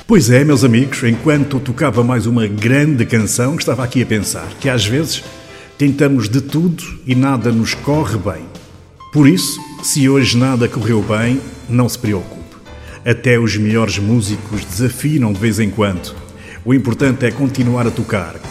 Pois é, meus amigos, enquanto tocava mais uma grande canção, estava aqui a pensar que às vezes tentamos de tudo e nada nos corre bem. Por isso, se hoje nada correu bem, não se preocupe. Até os melhores músicos desafinam de vez em quando. O importante é continuar a tocar.